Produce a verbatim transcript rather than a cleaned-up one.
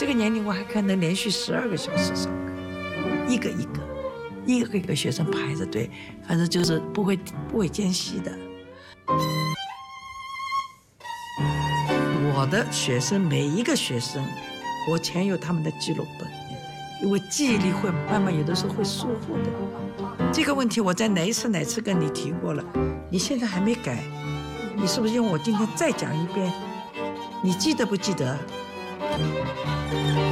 这个年龄我还可能连续十二个小时上课，一个一个，一个一个学生排着队，反正就是不会不会间隙的。我的学生每一个学生，我全有他们的记录本，因为记忆力会慢慢有的时候会疏忽的。这个问题我在哪一次哪次跟你提过了，你现在还没改，你是不是用我今天再讲一遍？你记得不记得？